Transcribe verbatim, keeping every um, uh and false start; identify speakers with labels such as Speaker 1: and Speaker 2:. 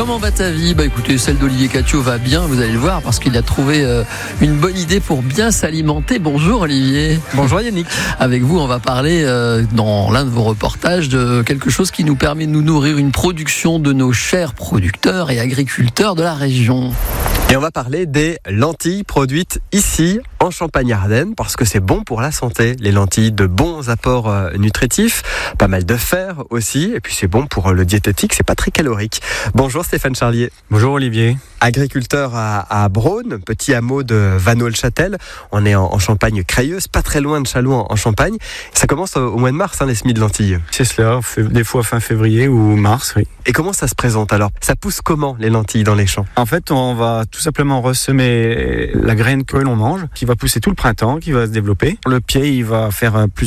Speaker 1: Comment va ta vie ? Bah écoutez, celle d'Olivier Catio va bien, vous allez le voir, parce qu'il a trouvé euh, une bonne idée pour bien s'alimenter. Bonjour Olivier.
Speaker 2: Bonjour Yannick.
Speaker 1: Avec vous, on va parler euh, dans l'un de vos reportages de quelque chose qui nous permet de nous nourrir, une production de nos chers producteurs et agriculteurs de la région.
Speaker 2: Et on va parler des lentilles produites ici en Champagne-Ardenne parce que c'est bon pour la santé. Les lentilles, de bons apports euh, nutritifs, pas mal de fer aussi, et puis c'est bon pour le diététique, c'est pas très calorique. Bonjour Stéphane Charlier.
Speaker 3: Bonjour Olivier.
Speaker 2: Agriculteur à, à Braune, petit hameau de Vanneau-le-Châtel. On est en, en Champagne-Crayeuse, pas très loin de Châlons en, en Champagne. Ça commence au, au mois de mars, hein, les semis de lentilles.
Speaker 3: C'est cela, des fois fin février ou mars, oui.
Speaker 2: Et comment ça se présente alors ? Ça pousse comment les lentilles dans les champs ?
Speaker 3: En fait, on va tout simplement ressemer la graine que l'on mange, qui va pousser tout le printemps, qui va se développer. Le pied, il va faire plus